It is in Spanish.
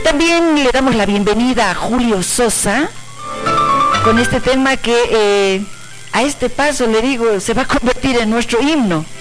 también le damos la bienvenida a Julio Sosa con este tema que a este paso, le digo, se va a convertir en nuestro himno.